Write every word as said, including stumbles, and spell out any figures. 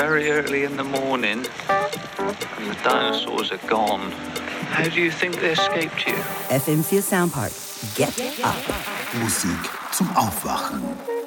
very early in the morning and the dinosaurs are gone. How do you think they escaped you? F M vier Soundpark. Get up. Musik zum Aufwachen.